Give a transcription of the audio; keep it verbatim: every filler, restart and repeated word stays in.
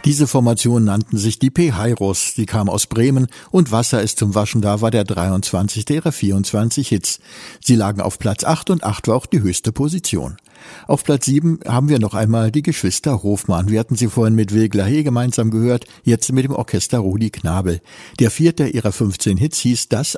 Diese Formation nannten sich die P-Hyros, die kam aus Bremen und Wasser ist zum Waschen da war der dreiundzwanzigste ihrer vierundzwanzig Hits. Sie lagen auf Platz acht und acht war auch die höchste Position. Auf Platz sieben haben wir noch einmal die Geschwister Hofmann. Wir hatten sie vorhin mit Wilgler He gemeinsam gehört, jetzt mit dem Orchester Rudi Knabel. Der vierte ihrer fünfzehn Hits hieß Das